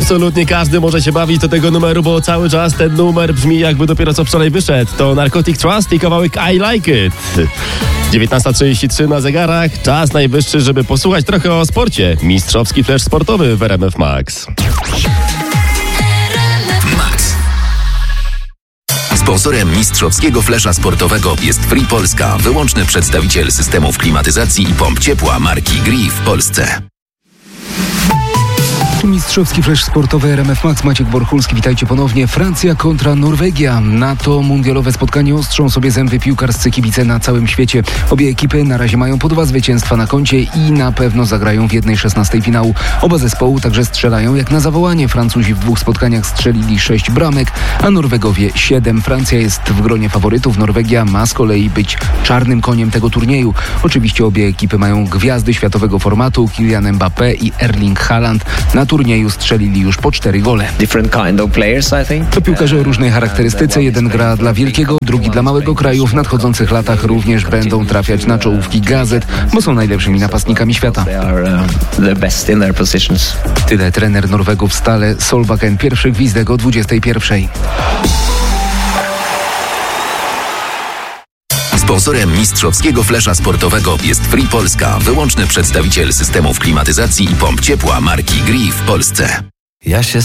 Absolutnie każdy może się bawić do tego numeru, bo cały czas ten numer brzmi jakby dopiero co wczoraj wyszedł. To Narcotic Trust i kawałek I Like It. 19:33 na zegarach. Czas najwyższy, żeby posłuchać trochę o sporcie. Mistrzowski flash sportowy w RMF Max. Sponsorem mistrzowskiego flesza sportowego jest Free Polska, wyłączny przedstawiciel systemów klimatyzacji i pomp ciepła marki Gree w Polsce. Mistrzowski flash sportowy RMF Max, Maciek Borchulski, witajcie ponownie. Francja kontra Norwegia. Na to mundialowe spotkanie ostrzą sobie zęby piłkarscy kibice na całym świecie. Obie ekipy na razie mają po 2 zwycięstwa na koncie i na pewno zagrają w 1/16 finału. Oba zespoły także strzelają jak na zawołanie. Francuzi w 2 spotkaniach strzelili 6 bramek, a Norwegowie 7. Francja jest w gronie faworytów. Norwegia ma z kolei być czarnym koniem tego turnieju. Oczywiście obie ekipy mają gwiazdy światowego formatu, Kylian Mbappé i Erling Haaland. Na turnieju strzelili już po 4 gole. To piłkarze o różnej charakterystyce. Jeden gra dla wielkiego, drugi dla małego kraju. W nadchodzących latach również będą trafiać na czołówki gazet, bo są najlepszymi napastnikami świata. Tyle trener Norwegów Stale Solbakken. Pierwszy gwizdek o 21:00. Sponsorem mistrzowskiego flesza sportowego jest Free Polska, wyłączny przedstawiciel systemów klimatyzacji i pomp ciepła marki Gree w Polsce. Ja się